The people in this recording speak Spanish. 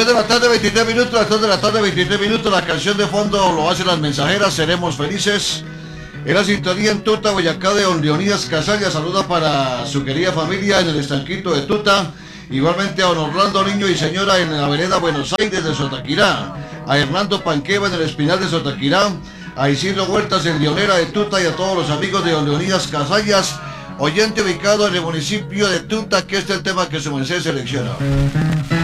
3 de la tarde, 23 minutos, las 3 de la tarde, 23 minutos, la canción de fondo lo hacen las mensajeras, seremos felices. En la sintonía en Tuta, Boyacá, de don Leonidas Casalla, saluda para su querida familia en el estanquito de Tuta. Igualmente a don Orlando Niño y señora en la vereda Buenos Aires de Sotaquirá, a Hernando Panqueva en el Espinal de Sotaquirá, a Isidro Huertas en Leonera de Tuta y a todos los amigos de don Leonidas Casallas, oyente ubicado en el municipio de Tuta, que este es el tema que su merced selecciona.